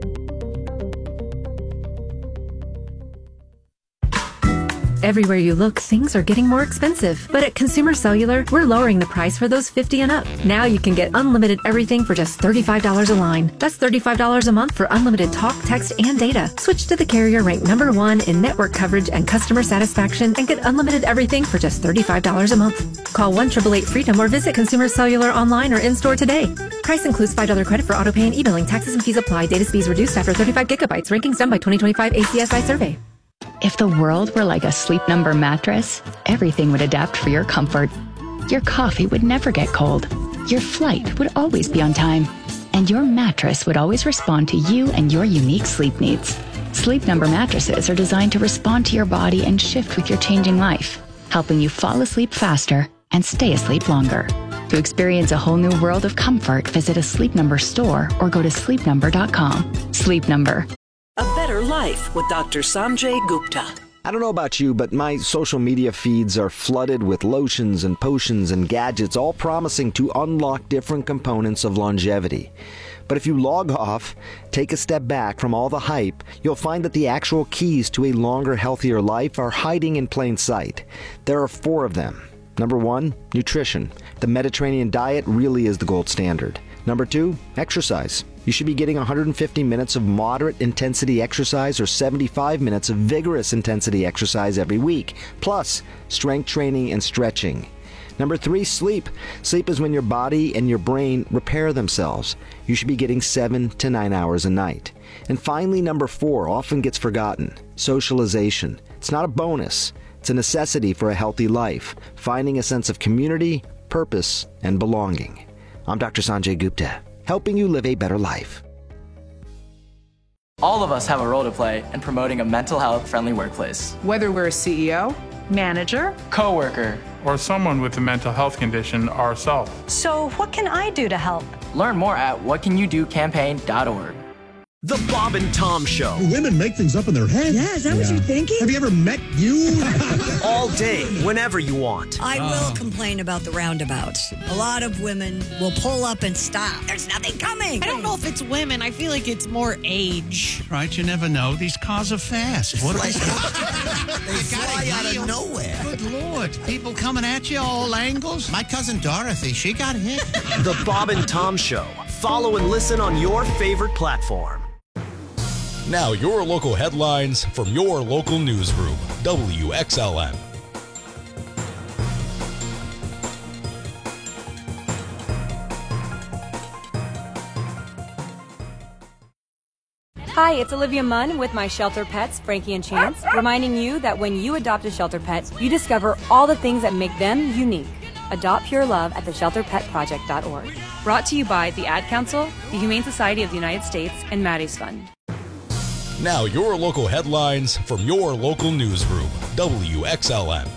Everywhere you look, things are getting more expensive. But at Consumer Cellular, we're lowering the price for those fifty and up. Now you can get unlimited everything for just thirty-five dollars a line. That's thirty-five dollars a month for unlimited talk, text, and data. Switch to the carrier ranked number one in network coverage and customer satisfaction and get unlimited everything for just thirty-five dollars a month. Call one eight eight eight freedom or visit Consumer Cellular online or in-store today. Price includes five dollars credit for auto pay and e-billing. Taxes and fees apply. Data speeds reduced after thirty-five gigabytes. Rankings done by twenty twenty-five A C S I survey. If the world were like a Sleep Number mattress, everything would adapt for your comfort. Your coffee would never get cold. Your flight would always be on time. And your mattress would always respond to you and your unique sleep needs. Sleep Number mattresses are designed to respond to your body and shift with your changing life, helping you fall asleep faster and stay asleep longer. To experience a whole new world of comfort, visit a Sleep Number store or go to sleep number dot com. Sleep Number. A Better Life with Doctor Sanjay Gupta. I don't know about you, but my social media feeds are flooded with lotions and potions and gadgets, all promising to unlock different components of longevity. But if you log off, take a step back from all the hype, you'll find that the actual keys to a longer, healthier life are hiding in plain sight. There are four of them. Number one, nutrition. The Mediterranean diet really is the gold standard. Number two, exercise. You should be getting one hundred fifty minutes of moderate intensity exercise or seventy-five minutes of vigorous intensity exercise every week, plus strength training and stretching. Number three, sleep. Sleep is when your body and your brain repair themselves. You should be getting seven to nine hours a night. And finally, number four often gets forgotten, socialization. It's not a bonus. It's a necessity for a healthy life, finding a sense of community, purpose, and belonging. I'm Doctor Sanjay Gupta, helping you live a better life. All of us have a role to play in promoting a mental health friendly workplace. Whether we're a C E O, manager, coworker, or someone with a mental health condition ourselves. So what can I do to help? Learn more at what can you do campaign dot org. The Bob and Tom Show. Do women make things up in their head? Yeah, is that yeah. what you're thinking? Have you ever met you? All day, whenever you want. I uh. will complain about the roundabouts. A lot of women will pull up and stop. There's nothing coming. I don't know if it's women. I feel like it's more age. Right, you never know. These cars are fast. What are they? They fly out of nowhere. Good Lord. People coming at you all angles. My cousin Dorothy, she got hit. The Bob and Tom Show. Follow and listen on your favorite platform. Now your local headlines from your local newsroom, W X L M. Hi, it's Olivia Munn with my shelter pets, Frankie and Chance, reminding you that when you adopt a shelter pet, you discover all the things that make them unique. Adopt pure love at the shelter pet project dot org. Brought to you by the Ad Council, the Humane Society of the United States, and Maddie's Fund. Now your local headlines from your local newsroom, W X L M.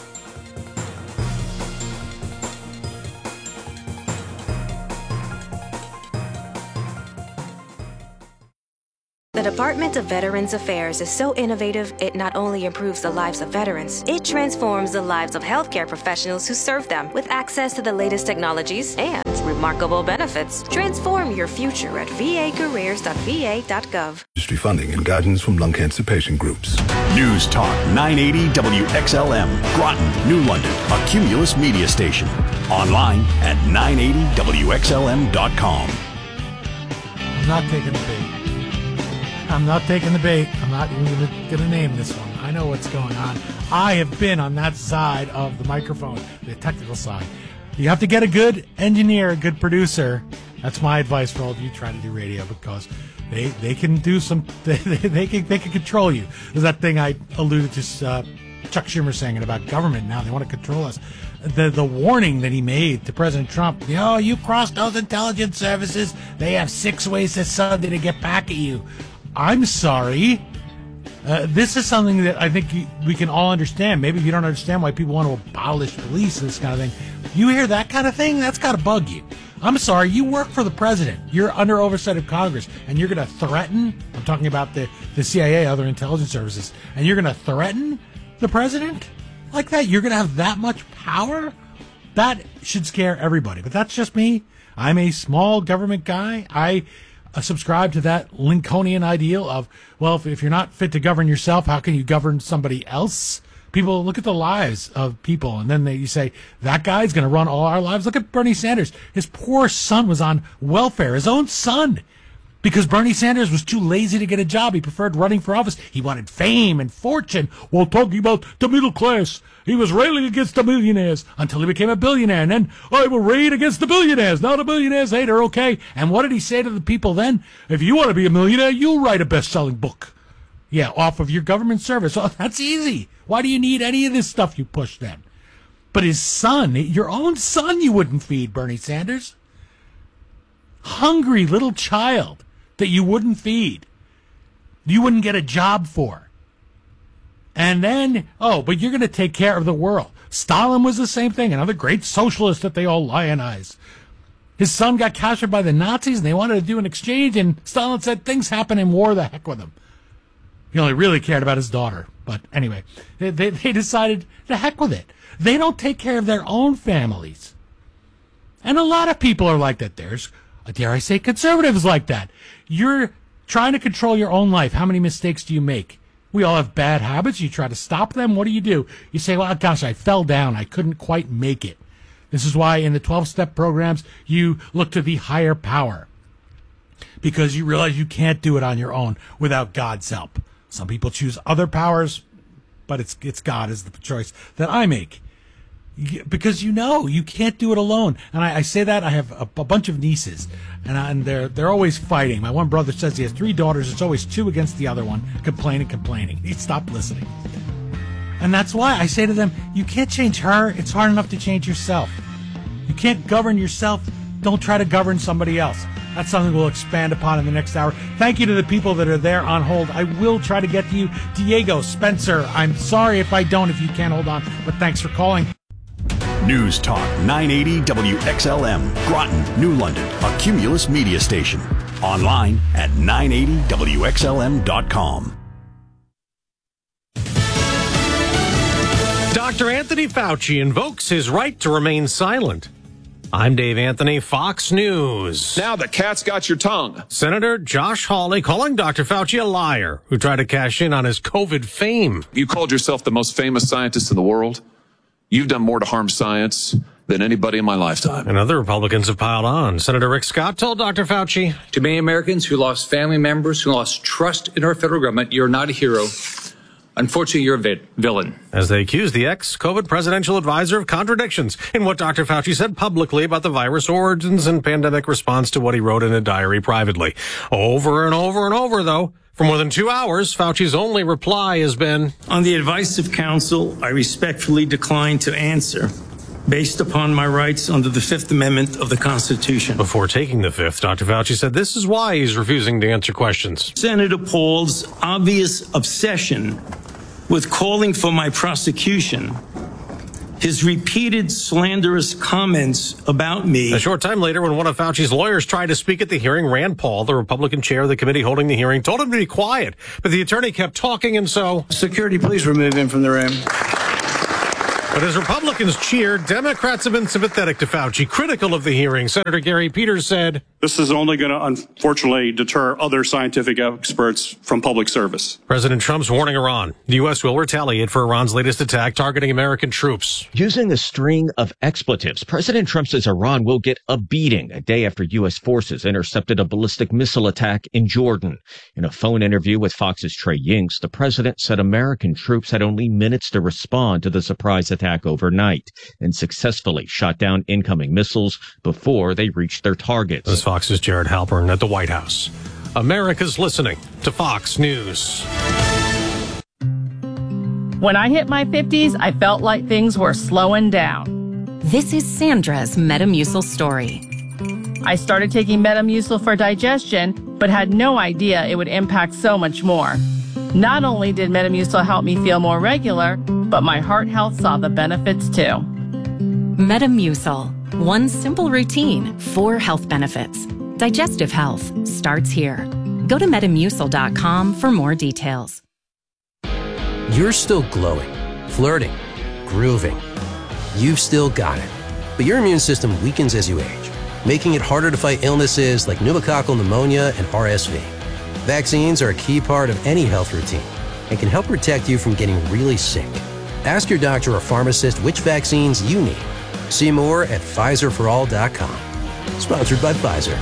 The Department of Veterans Affairs is so innovative, it not only improves the lives of veterans, it transforms the lives of healthcare professionals who serve them with access to the latest technologies and remarkable benefits. Transform your future at v a careers dot v a dot gov. Industry funding and guidance from lung cancer patient groups. News Talk nine eighty W X L M, Groton, New London, a Cumulus media station. Online at nine eighty W X L M dot com. I'm not taking the bait. I'm not taking the bait. I'm not even going to name this one. I know what's going on. I have been on that side of the microphone, the technical side. You have to get a good engineer, a good producer. That's my advice for all of you trying to do radio, because they, they can do some, they, they, can, they can control you. There's that thing I alluded to uh, Chuck Schumer saying about government now. They want to control us. The the warning that he made to President Trump, you know, you cross those intelligence services, they have six ways to Sunday to get back at you. I'm sorry. Uh, this is something that I think we can all understand. Maybe if you don't understand why people want to abolish police and this kind of thing, you hear that kind of thing, that's got to bug you. I'm sorry, you work for the president. You're under oversight of Congress, and you're going to threaten, I'm talking about the, the C I A, other intelligence services, and you're going to threaten the president like that? You're going to have that much power? That should scare everybody. But that's just me. I'm a small government guy. I... Uh, subscribe to that Lincolnian ideal of, well, if, if you're not fit to govern yourself, how can you govern somebody else? People look at the lives of people, and then they, you say, that guy's going to run all our lives. Look at Bernie Sanders. His poor son was on welfare, his own son, because Bernie Sanders was too lazy to get a job. He preferred running for office. He wanted fame and fortune while talking about the middle class. He was railing against the millionaires until he became a billionaire. And then, I will rail against the billionaires. Now the billionaires hate her, okay? And what did he say to the people then? If you want to be a millionaire, you write a best-selling book. Yeah, off of your government service. Oh, that's easy. Why do you need any of this stuff you push then? But his son, your own son, you wouldn't feed, Bernie Sanders. Hungry little child that you wouldn't feed, you wouldn't get a job for. And then, oh, but you're going to take care of the world. Stalin was the same thing, another great socialist that they all lionize. His son got captured by the Nazis, and they wanted to do an exchange, and Stalin said, things happen in war, the heck with him. He only really cared about his daughter. But anyway, they, they, they decided, the heck with it. They don't take care of their own families. And a lot of people are like that. There's, dare I say, conservatives like that. You're trying to control your own life. How many mistakes do you make? We all have bad habits. You try to stop them. What do you do? You say, well, gosh, I fell down. I couldn't quite make it. This is why in the twelve-step programs, you look to the higher power, because you realize you can't do it on your own without God's help. Some people choose other powers, but it's it's God is the choice that I make. Because you know you can't do it alone, and I, I say that I have a, a bunch of nieces, and, I, and they're they're always fighting. My one brother says he has three daughters; it's always two against the other one, complaining, complaining. He stopped listening, and that's why I say to them, you can't change her. It's hard enough to change yourself. You can't govern yourself. Don't try to govern somebody else. That's something we'll expand upon in the next hour. Thank you to the people that are there on hold. I will try to get to you, Diego, Spencer. I'm sorry if I don't, if you can't hold on, but thanks for calling. News Talk nine eighty W X L M, Groton, New London, a Cumulus media station. Online at nine eighty W X L M dot com. Doctor Anthony Fauci invokes his right to remain silent. I'm Dave Anthony, Fox News. Now the cat's got your tongue. Senator Josh Hawley calling Doctor Fauci a liar who tried to cash in on his COVID fame. You called yourself the most famous scientist in the world. You've done more to harm science than anybody in my lifetime. And other Republicans have piled on. Senator Rick Scott told Doctor Fauci, to many Americans who lost family members, who lost trust in our federal government, you're not a hero. Unfortunately, you're a vi- villain. As they accuse the ex-COVID presidential advisor of contradictions in what Doctor Fauci said publicly about the virus origins and pandemic response to what he wrote in a diary privately. Over and over and over, though, for more than two hours, Fauci's only reply has been, "On the advice of counsel, I respectfully decline to answer based upon my rights under the Fifth Amendment of the Constitution." Before taking the fifth, Doctor Fauci said this is why he's refusing to answer questions. Senator Paul's obvious obsession with calling for my prosecution, his repeated slanderous comments about me. A short time later, when one of Fauci's lawyers tried to speak at the hearing, Rand Paul, the Republican chair of the committee holding the hearing, told him to be quiet. But the attorney kept talking, and so... Security, please remove him from the room. But as Republicans cheered, Democrats have been sympathetic to Fauci, critical of the hearing. Senator Gary Peters said, "This is only going to, unfortunately, deter other scientific experts from public service." President Trump's warning Iran. The U S will retaliate for Iran's latest attack targeting American troops. Using a string of expletives, President Trump says Iran will get a beating a day after U S forces intercepted a ballistic missile attack in Jordan. In a phone interview with Fox's Trey Yingst, the president said American troops had only minutes to respond to the surprise attack. attack overnight and successfully shot down incoming missiles before they reached their targets. This is Fox's Jared Halpern at the White House. America's listening to Fox News. When I hit my fifties, I felt like things were slowing down. This is Sandra's Metamucil story. I started taking Metamucil for digestion, but had no idea it would impact so much more. Not only did Metamucil help me feel more regular, but my heart health saw the benefits too. Metamucil. One simple routine, four health benefits. Digestive health starts here. Go to Metamucil dot com for more details. You're still glowing, flirting, grooving. You've still got it. But your immune system weakens as you age, making it harder to fight illnesses like pneumococcal pneumonia and R S V. Vaccines are a key part of any health routine and can help protect you from getting really sick. Ask your doctor or pharmacist which vaccines you need. See more at Pfizer for all dot com. Sponsored by Pfizer.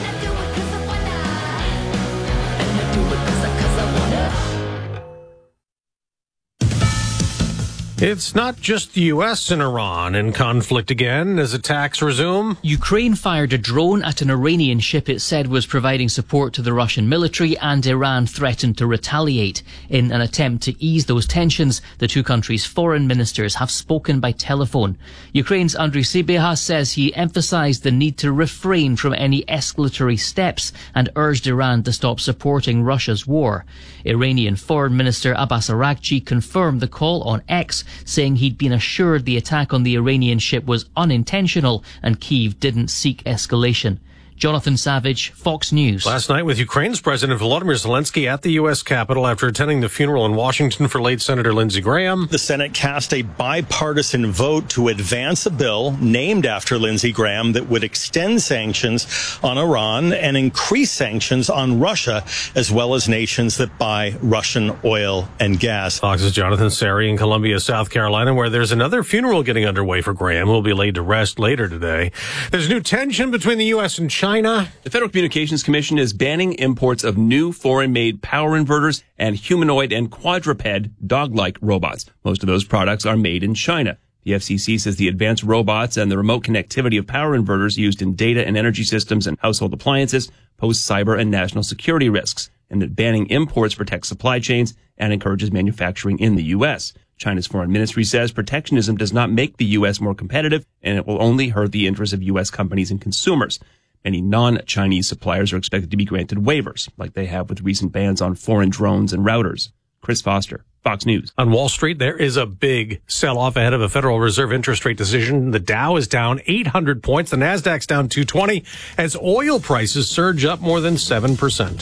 It's not just the U S and Iran in conflict again as attacks resume. Ukraine fired a drone at an Iranian ship it said was providing support to the Russian military, and Iran threatened to retaliate. In an attempt to ease those tensions, the two countries' foreign ministers have spoken by telephone. Ukraine's Andriy Sybiha says he emphasized the need to refrain from any escalatory steps and urged Iran to stop supporting Russia's war. Iranian Foreign Minister Abbas Araghchi confirmed the call on X, saying he'd been assured the attack on the Iranian ship was unintentional and Kyiv didn't seek escalation. Jonathan Savage, Fox News. Last night with Ukraine's President Volodymyr Zelensky at the U S Capitol after attending the funeral in Washington for late Senator Lindsey Graham. The Senate cast a bipartisan vote to advance a bill named after Lindsey Graham that would extend sanctions on Iran and increase sanctions on Russia, as well as nations that buy Russian oil and gas. Fox's Jonathan Sari in Columbia, South Carolina, where there's another funeral getting underway for Graham, who will be laid to rest later today. There's new tension between the U S and China. China. The Federal Communications Commission is banning imports of new foreign-made power inverters and humanoid and quadruped dog-like robots. Most of those products are made in China. The F C C says the advanced robots and the remote connectivity of power inverters used in data and energy systems and household appliances pose cyber and national security risks, and that banning imports protects supply chains and encourages manufacturing in the U S. China's foreign ministry says protectionism does not make the U S more competitive, and it will only hurt the interests of U S companies and consumers. Many non-Chinese suppliers are expected to be granted waivers, like they have with recent bans on foreign drones and routers. Chris Foster, Fox News. On Wall Street, there is a big sell-off ahead of a Federal Reserve interest rate decision. The Dow is down eight hundred points. The Nasdaq's down two twenty as oil prices surge up more than seven percent.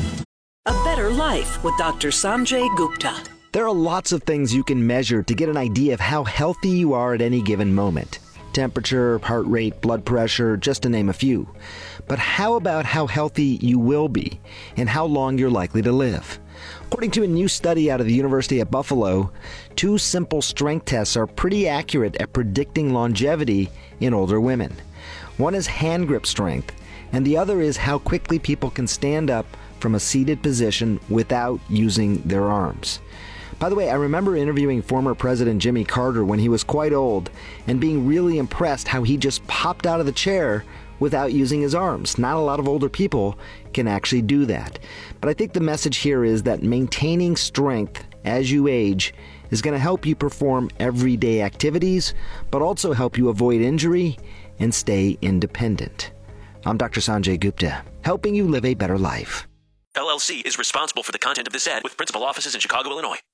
A Better Life with Doctor Sanjay Gupta. There are lots of things you can measure to get an idea of how healthy you are at any given moment. Temperature, heart rate, blood pressure, just to name a few. But how about how healthy you will be and how long you're likely to live? According to a new study out of the University of Buffalo, two simple strength tests are pretty accurate at predicting longevity in older women. One is hand grip strength, and the other is how quickly people can stand up from a seated position without using their arms. By the way, I remember interviewing former President Jimmy Carter when he was quite old and being really impressed how he just popped out of the chair without using his arms. Not a lot of older people can actually do that. But I think the message here is that maintaining strength as you age is going to help you perform everyday activities, but also help you avoid injury and stay independent. I'm Doctor Sanjay Gupta, helping you live a better life. L L C is responsible for the content of this ad with principal offices in Chicago, Illinois.